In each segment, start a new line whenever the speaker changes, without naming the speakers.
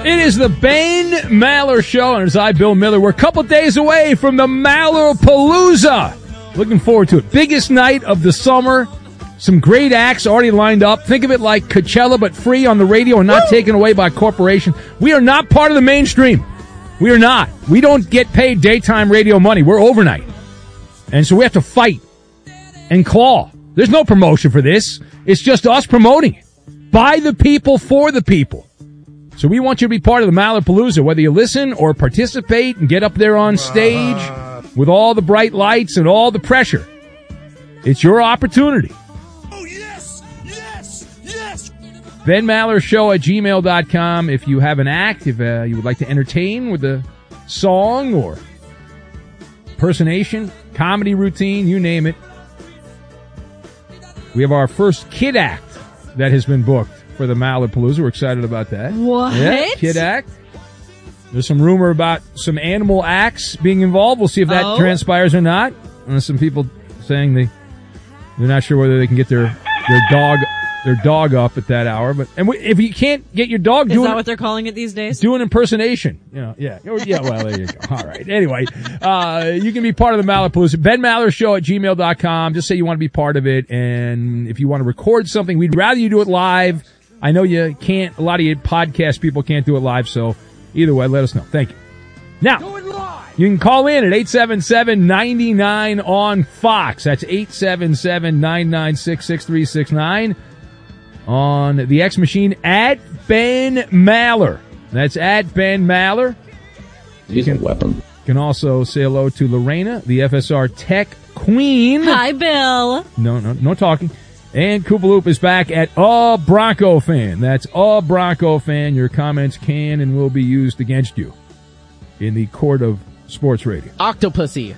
It is the Ben Maller Show, and it's I, Bill Miller. We're a couple days away from the Mallerpalooza. Looking forward to it. Biggest night of the summer. Some great acts already lined up. Think of it like Coachella, but free on the radio and not taken away by corporation. We are not part of the mainstream. We are not. We don't get paid daytime radio money. We're overnight. And so we have to fight and claw. There's no promotion for this. It's just us promoting it. By the people, for the people. So we want you to be part of the Mallerpalooza, whether you listen or participate and get up there on stage with all the bright lights and all the pressure. It's your opportunity.
Oh, yes, yes, yes.
BenMallerShow@gmail.com. If you have an act, if you would like to entertain with a song or impersonation, comedy routine, you name it. We have our first kid act that has been booked for the Mallerpalooza. We're excited about that.
What?
Yeah, kid act. There's some rumor about some animal acts being involved. We'll see if that transpires or not. And there's some people saying they're not sure whether they can get their dog up at that hour. But if you can't get your dog,
is that what they're calling it these days?
Do an impersonation. Yeah. Well, there you go. All right. Anyway, you can be part of the Mallerpalooza. BenMallerShow@gmail.com. Just say you want to be part of it, and if you want to record something, we'd rather you do it live. I know you can't. A lot of you podcast people can't do it live, so either way, let us know. Thank you. Now, you can call in at 877-99-on-FOX. That's 877-996-6369. On the X machine at Ben Maller. That's at Ben Maller.
He's a weapon.
You can also say hello to Lorena, the FSR Tech Queen.
Hi, Bill.
No talking. And Koopaloop is back at A Bronco Fan. That's A Bronco Fan. Your comments can and will be used against you in the court of sports radio.
Octopussy.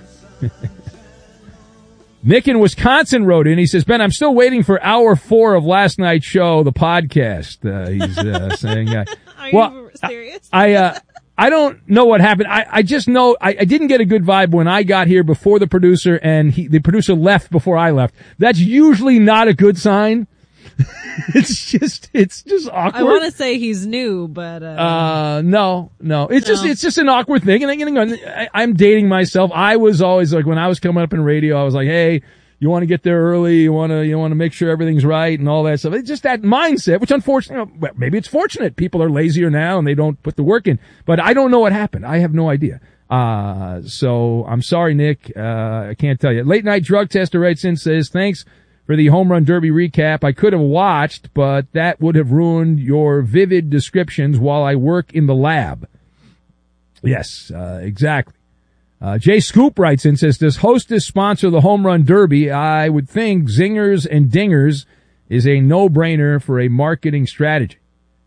Nick in Wisconsin wrote in. He says, Ben, I'm still waiting for hour 4 of last night's show, the podcast. He's saying,
Are you serious?
I don't know what happened. I just know I didn't get a good vibe when I got here before the producer, and the producer left before I left. That's usually not a good sign. It's just awkward.
I want to say he's new, but
no. It's just an awkward thing. And I'm dating myself. I was always like, when I was coming up in radio, I was like, hey, you want to get there early, you want to make sure everything's right and all that stuff. It's just that mindset, which unfortunately, maybe it's fortunate. People are lazier now and they don't put the work in. But I don't know what happened. I have no idea. So I'm sorry, Nick. I can't tell you. Late Night Drug Tester writes in, says, thanks for the Home Run Derby recap. I could have watched, but that would have ruined your vivid descriptions while I work in the lab. Yes, exactly. Jay Scoop writes in, says, does Hostess sponsor the Home Run Derby? I would think Zingers and Dingers is a no-brainer for a marketing strategy.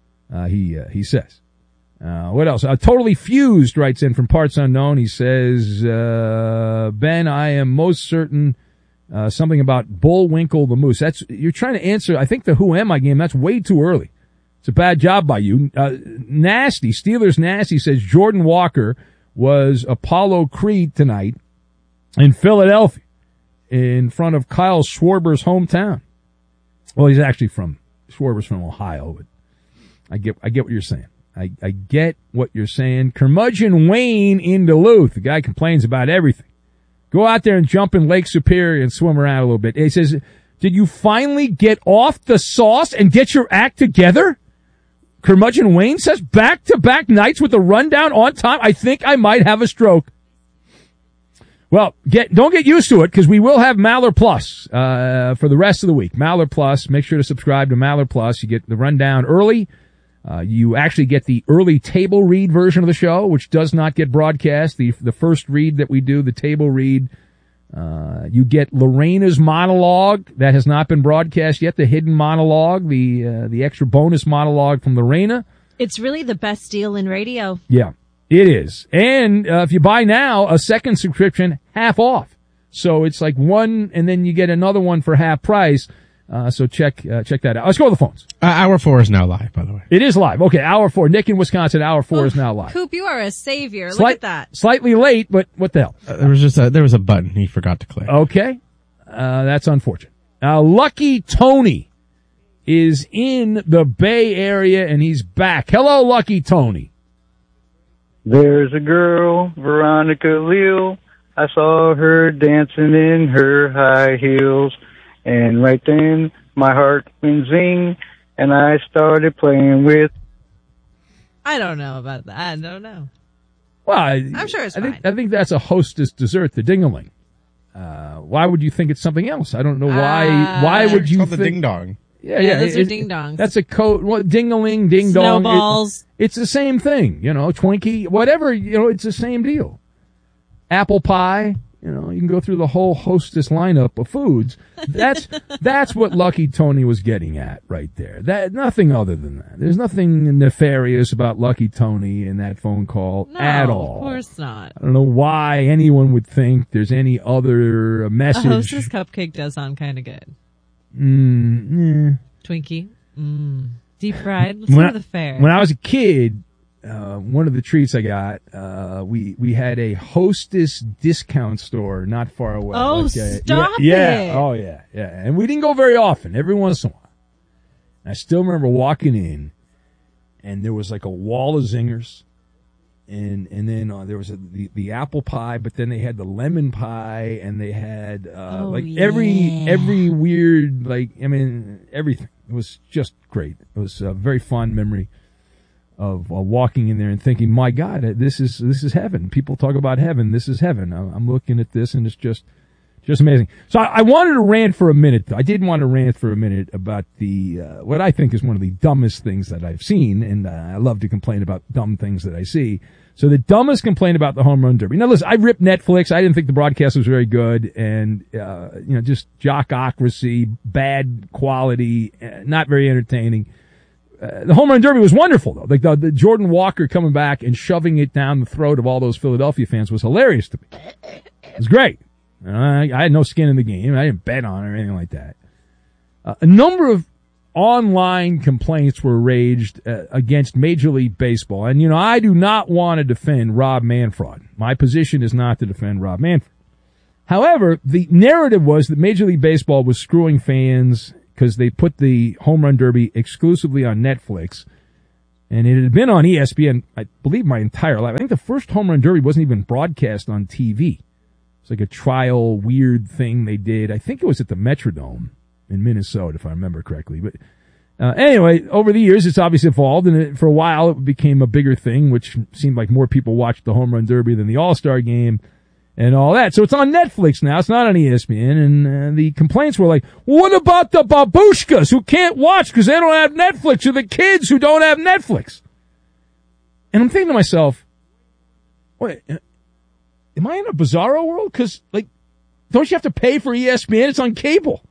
He says. What else? Totally Fused writes in from Parts Unknown. He says, Ben, I am most certain something about Bullwinkle the Moose. You're trying to answer, I think, the Who Am I game. That's way too early. It's a bad job by you. Nasty, Steelers Nasty says Jordan Walker was Apollo Creed tonight in Philadelphia in front of Kyle Schwarber's hometown. Well, he's actually Schwarber's from Ohio, but I get what you're saying. I get what you're saying. Curmudgeon Wayne in Duluth. The guy complains about everything. Go out there and jump in Lake Superior and swim around a little bit. He says, did you finally get off the sauce and get your act together? Curmudgeon Wayne says, back-to-back nights with the rundown on time. I think I might have a stroke. Well, don't get used to it, because we will have Maller Plus for the rest of the week. Maller Plus. Make sure to subscribe to Maller Plus. You get the rundown early. You actually get the early table read version of the show, which does not get broadcast. The first read that we do, the table read. You get Lorena's monologue that has not been broadcast yet, the hidden monologue, the extra bonus monologue from Lorena.
It's really the best deal in radio.
Yeah, it is. And if you buy now, a second subscription, half off. So it's like one, and then you get another one for half price. So check that out. Let's go to the phones.
Hour 4 is now live, by the way.
It is live. Okay, hour 4. Nick in Wisconsin, hour 4 is now live.
Coop, you are a savior. Look at that.
Slightly late, but what the hell?
There was a button he forgot to click.
Okay. That's unfortunate. Lucky Tony is in the Bay Area, and he's back. Hello, Lucky Tony.
There's a girl, Veronica Leal. I saw her dancing in her high heels. And right then, my heart went zing, and I started playing with...
I don't know about that. I don't know.
Well,
I'm sure it's fine.
I think that's a Hostess dessert, the ding-a-ling. Why would you think it's something else? I don't know why. Why would you
It's called
think...
the ding dong.
Yeah,
those are ding-dongs.
That's a code. What, ding-a-ling, ding-dong.
Snowballs.
It's the same thing, Twinkie, whatever, it's the same deal. Apple pie, you can go through the whole Hostess lineup of foods. That's what Lucky Tony was getting at right there. Nothing other than that. There's nothing nefarious about Lucky Tony in that phone call at all.
Of course not.
I don't know why anyone would think there's any other message.
A Hostess cupcake does sound kind of good. Twinkie. Deep fried. Let's go to the fair.
When I was a kid, one of the treats I got, we had a Hostess discount store not far away.
Oh, stop it.
Yeah. Oh, yeah. And we didn't go very often, every once in a while. I still remember walking in, and there was like a wall of zingers. And then there was the apple pie, but then they had the lemon pie, and they had every weird, everything. It was just great. It was a very fond memory of walking in there and thinking, my God, this is heaven. People talk about heaven. This is heaven. I'm looking at this, and it's just amazing. So I wanted to rant for a minute, though. I did want to rant for a minute about the what I think is one of the dumbest things that I've seen, and I love to complain about dumb things that I see. So the dumbest complaint about the Home Run Derby. Now listen, I ripped Netflix. I didn't think the broadcast was very good, and just jockocracy, bad quality, not very entertaining. The Home Run Derby was wonderful, though. Like the Jordan Walker coming back and shoving it down the throat of all those Philadelphia fans was hilarious to me. It was great. I had no skin in the game. I didn't bet on it or anything like that. A number of online complaints were raised against Major League Baseball. And, I do not want to defend Rob Manfred. My position is not to defend Rob Manfred. However, the narrative was that Major League Baseball was screwing fans because they put the Home Run Derby exclusively on Netflix. And it had been on ESPN, I believe, my entire life. I think the first Home Run Derby wasn't even broadcast on TV. It's like a trial weird thing they did. I think it was at the Metrodome in Minnesota, if I remember correctly. But anyway, over the years, it's obviously evolved, and for a while it became a bigger thing, which seemed like more people watched the Home Run Derby than the All-Star Game and all that. So it's on Netflix now. It's not on ESPN, and the complaints were like, what about the babushkas who can't watch because they don't have Netflix, or the kids who don't have Netflix? And I'm thinking to myself, wait, am I in a bizarro world? Because, don't you have to pay for ESPN? It's on cable.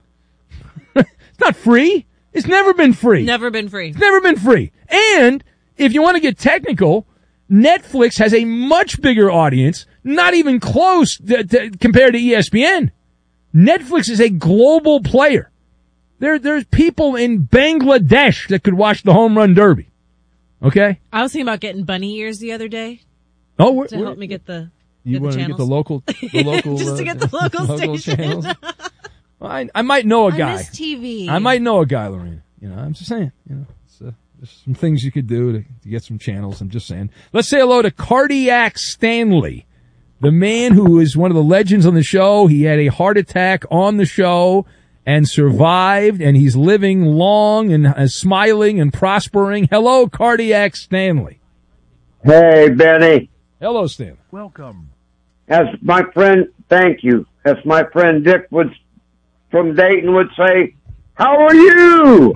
It's not free. It's never been free.
Never been free.
It's never been free. And if you want to get technical, Netflix has a much bigger audience, not even close compared to ESPN. Netflix is a global player. There's people in Bangladesh that could watch the Home Run Derby. Okay?
I was thinking about getting bunny ears the other day.
Oh,
to help me get the
You want to get the local
just to get the local station.
Channels? Well, I might know a guy.
I miss TV.
I might know a guy, Lorena. I'm just saying. There's some things you could do to get some channels. I'm just saying. Let's say hello to Cardiac Stanley, the man who is one of the legends on the show. He had a heart attack on the show and survived, and he's living long and smiling and prospering. Hello, Cardiac Stanley.
Hey, Benny.
Hello, Stanley.
Welcome.
As my friend, thank you. As my friend Dick from Dayton would say, how are you?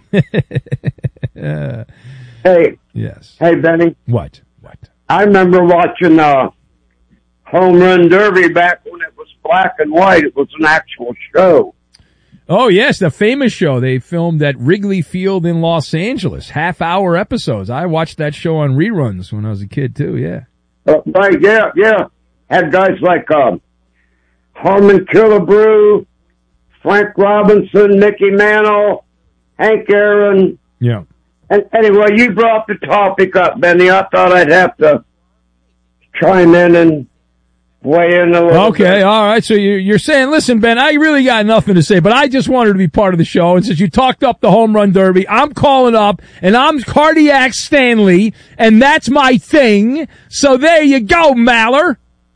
Hey.
Yes.
Hey, Benny.
What?
I remember watching Home Run Derby back when it was black and white. It was an actual show.
Oh, yes, the famous show they filmed at Wrigley Field in Los Angeles. Half-hour episodes. I watched that show on reruns when I was a kid, too, yeah.
Right, yeah. Had guys like Harmon Killebrew, Frank Robinson, Mickey Mantle, Hank Aaron.
Yeah.
And anyway, you brought the topic up, Benny. I thought I'd have to chime in and weigh in a little
Okay,
bit.
all right. So you're saying, listen, Ben, I really got nothing to say, but I just wanted to be part of the show. And since you talked up the home run derby, I'm calling up, and I'm Cardiac Stanley, and that's my thing. So there you go, Maller.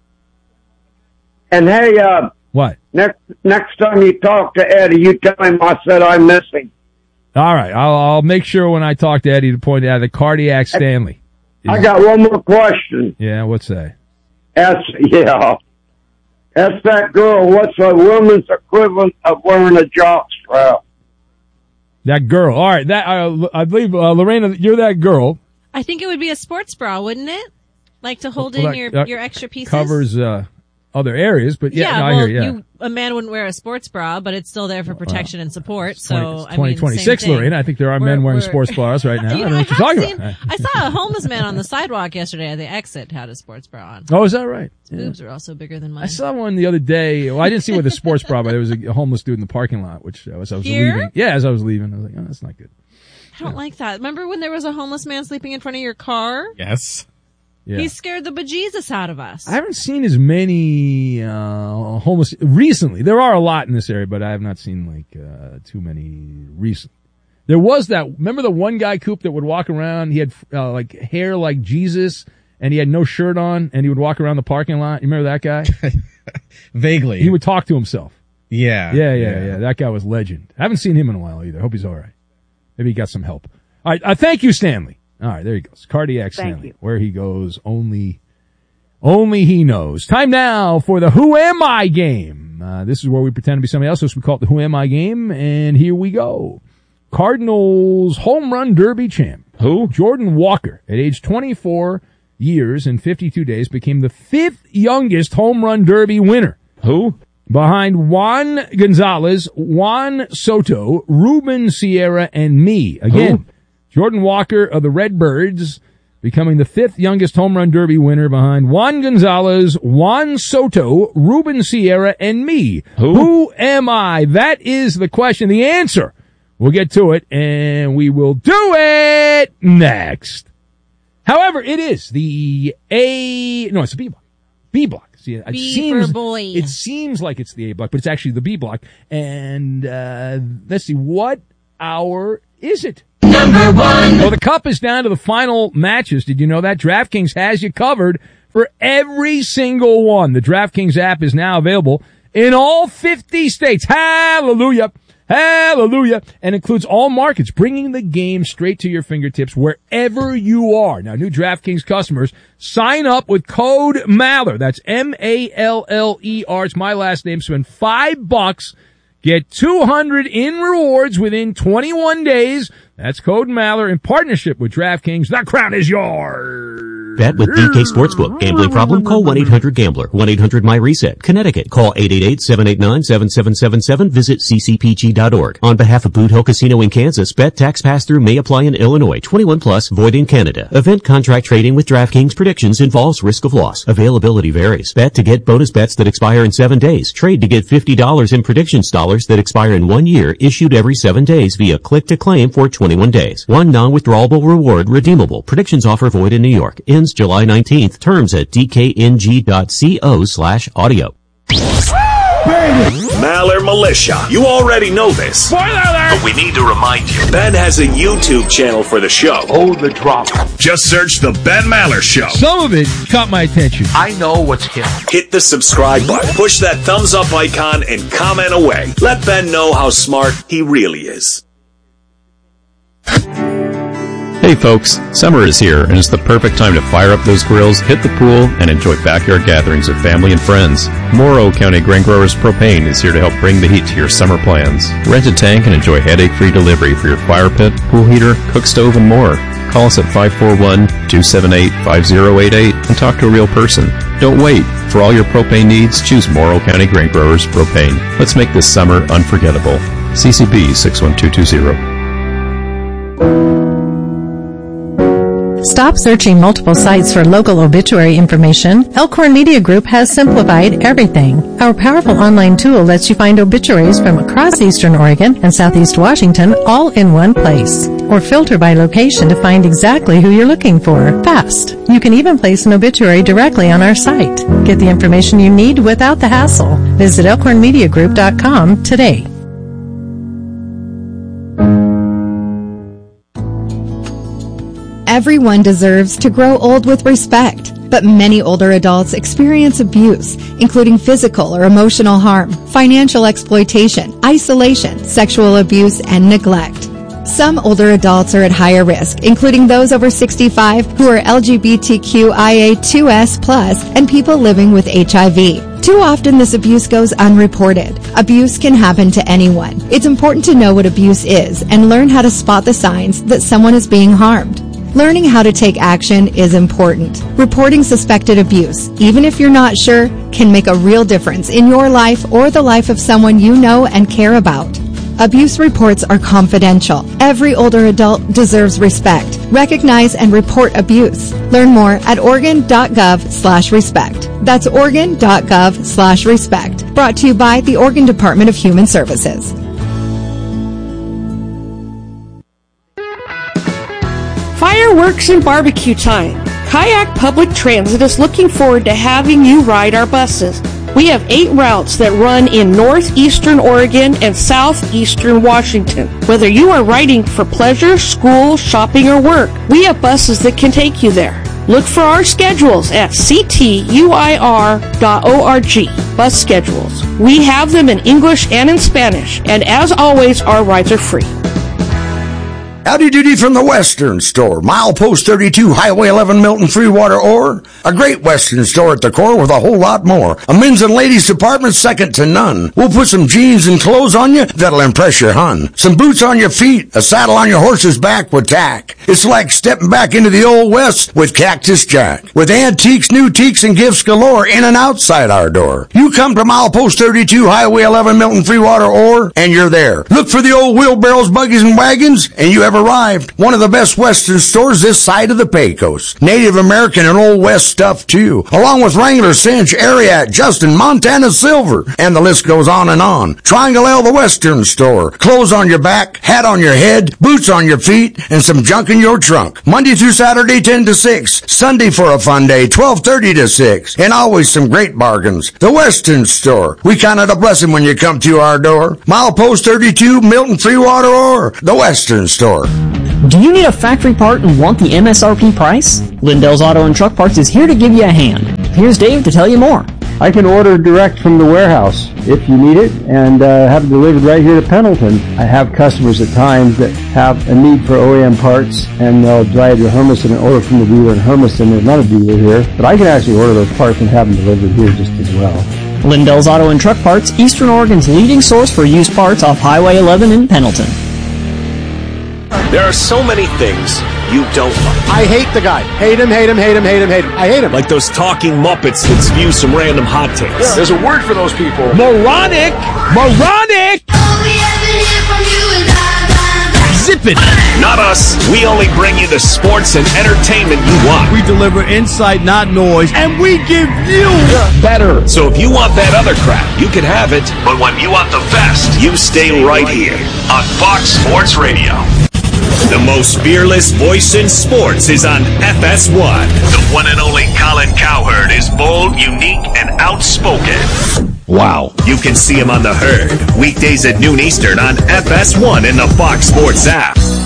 And hey,
What?
next time you talk to Eddie, you tell him I said I'm missing.
All right. I'll make sure when I talk to Eddie to point out that Cardiac Stanley.
I got one more question.
Yeah, what's that?
Ask that girl, what's a woman's equivalent of wearing a jockstrap?
That girl. All right. That I believe, Lorena, you're that girl.
I think it would be a sports bra, wouldn't it? Like to hold in
that
your extra pieces.
Covers other areas, but yeah, no,
well,
I hear you.
A man wouldn't wear a sports bra, but it's still there for protection and support.
It's
So
2026,
same thing.
Lorena. I think there are men wearing sports bras right now. I don't know what you're talking about.
I saw a homeless man on the sidewalk yesterday at the exit had a sports bra on.
Oh, is that right?
His boobs are also bigger than mine.
I saw one the other day. Well, I didn't see it with a sports bra, but there was a homeless dude in the parking lot, which as I was
Here?
leaving. Yeah, as I was leaving, I was like, oh, that's not good.
I don't like that. Remember when there was a homeless man sleeping in front of your car?
Yes.
Yeah.
He scared the bejesus out of us.
I haven't seen as many homeless recently. There are a lot in this area, but I have not seen like too many recently. There was that. Remember the one guy, Coop, that would walk around. He had like hair like Jesus, and he had no shirt on, and he would walk around the parking lot. You remember that guy?
Vaguely.
He would talk to himself.
Yeah.
Yeah. That guy was legend. I haven't seen him in a while either. Hope he's all right. Maybe he got some help. All right. Thank you, Stanley. All right, there he goes. Cardiac Stanley. Where he goes, only he knows. Time now for the Who Am I game. This is where we pretend to be somebody else, so we call it the Who Am I game, and here we go. Cardinals home run derby champ.
Who?
Jordan Walker, at age 24 years and 52 days, became the 5th youngest home run derby winner.
Who?
Behind Juan Gonzalez, Juan Soto, Ruben Sierra, and me. Again,
Who?
Jordan Walker of the Redbirds becoming the 5th youngest home run derby winner behind Juan Gonzalez, Juan Soto, Ruben Sierra, and me. Who am I? That is the question. The answer. We'll get to it, and we will do it next. However, it is the it's the B block. B block. See, it seems like it's the A block, but it's actually the B block. And let's see, what hour is it? Number 1. Well, the Cup is down to the final matches. Did you know that? DraftKings has you covered for every single one. The DraftKings app is now available in all 50 states. Hallelujah. Hallelujah. And includes all markets, bringing the game straight to your fingertips wherever you are. Now, new DraftKings customers, sign up with code Maller. That's Maller. It's my last name. Spend $5. Get $200 in rewards within 21 days. That's code Maller in partnership with DraftKings. The crown is yours.
Bet with BK Sportsbook. Gambling problem? Call 1-800-GAMBLER. 1-800-MY-RESET. Connecticut. Call 888-789-7777. Visit ccpg.org. On behalf of Boot Hill Casino in Kansas, bet tax pass-through may apply in Illinois. 21 plus, void in Canada. Event contract trading with DraftKings predictions involves risk of loss. Availability varies. Bet to get bonus bets that expire in 7 days. Trade to get $50 in predictions dollars that expire in 1 year, issued every 7 days via click-to-claim for 21 days. One non-withdrawable reward redeemable. Predictions offer void in New York. Ends July 19th. Terms at dkng.co/audio.
Maller Militia. You already know this.
Spoiler alert!
But we need to remind you. Ben has a YouTube channel for the show.
Hold the drop.
Just search The Ben Maller Show.
Some of it caught my attention.
I know what's hip.
Hit the subscribe button, push that thumbs up icon, and comment away. Let Ben know how smart he really is.
Hey folks, summer is here and it's the perfect time to fire up those grills, hit the pool, and enjoy backyard gatherings with family and friends. Morrow County Grain Growers Propane is here to help bring the heat to your summer plans. Rent a tank and enjoy headache-free delivery for your fire pit, pool heater, cook stove, and more. Call us at 541-278-5088 and talk to a real person. Don't wait. For all your propane needs, choose Morrow County Grain Growers Propane. Let's make this summer unforgettable. CCB 61220.
Stop searching multiple sites for local obituary information. Elkhorn Media Group has simplified everything. Our powerful online tool lets you find obituaries from across Eastern Oregon and Southeast Washington all in one place. or filter by location to find exactly who you're looking for fast. You can even place an obituary directly on our site. Get the information you need without the hassle. Visit elkhornmediagroup.com today.
Everyone deserves to grow old with respect, but many older adults experience abuse, including physical or emotional harm, financial exploitation, isolation, sexual abuse, and neglect. Some older adults are at higher risk, including those over 65 who are LGBTQIA2S+, and people living with HIV. Too often this abuse goes unreported. Abuse can happen to anyone. It's important to know what abuse is and learn how to spot the signs that someone is being harmed. Learning how to take action is important. Reporting suspected abuse, even if you're not sure, can make a real difference in your life or the life of someone you know and care about. Abuse reports are confidential. Every older adult deserves respect. Recognize and report abuse. Learn more at Oregon.gov/respect. That's Oregon.gov/respect. Brought to you by the Oregon Department of Human Services.
Fireworks and barbecue time. Kayak Public Transit is looking forward to having you ride our buses. We have 8 routes that run in northeastern Oregon and southeastern Washington. Whether you are riding for pleasure, school, shopping, or work, we have buses that can take you there. Look for our schedules at ctuir.org. Bus schedules. We have them in English and in Spanish, and as always, our rides are free.
Howdy doody from the Western Store. Milepost 32, Highway 11, Milton, Freewater, Ore. A great Western store at the core with a whole lot more. A men's and ladies department second to none. We'll put some jeans and clothes on you that'll impress your hun. Some boots on your feet, a saddle on your horse's back with tack. It's like stepping back into the Old West with Cactus Jack. With antiques, new teaks, and gifts galore in and outside our door. You come to Milepost 32, Highway 11, Milton, Freewater, Ore, and you're there. Look for the old wheelbarrows, buggies, and wagons, and you have arrived. One of the best Western stores this side of the Pecos. Native American and Old West stuff too, along with Wrangler, Cinch, Ariat, Justin, Montana Silver, and the list goes on and on. Triangle L, the Western Store. Clothes on your back, hat on your head, boots on your feet, and some junk in your trunk. Monday through Saturday, 10 to 6. Sunday for a fun day, 12:30 to 6. And always some great bargains. The Western Store. We count it a blessing when you come to our door. Milepost 32, Milton, Freewater, or the Western Store.
Do you need a factory part and want the MSRP price? Lindell's Auto and Truck Parts is here to give you a hand. Here's Dave to tell you more.
I can order direct from the warehouse if you need it and have it delivered right here to Pendleton. I have customers at times that have a need for OEM parts and they'll drive to Hermiston and order from the dealer in Hermiston. There's not a dealer here, but I can actually order those parts and have them delivered here just as well.
Lindell's Auto and Truck Parts, Eastern Oregon's leading source for used parts off Highway 11 in Pendleton.
There are so many things you don't like.
I hate the guy. Hate him, hate him, hate him, hate him, hate him. I hate him.
Like those talking Muppets that spew some random hot takes.
Yeah. There's a word for those people.
Moronic! Moronic!
All we ever hear from you is
Zip it!
Not us. We only bring you the sports and entertainment you want.
We deliver insight, not noise, and we give you better.
So if you want that other crap, you can have it. But when you want the best, you stay right here on Fox Sports Radio. The most fearless voice in sports is on FS1. The one and only Colin Cowherd is bold, unique, and outspoken. Wow. You can see him on The Herd, weekdays at noon Eastern on FS1 in the Fox Sports app.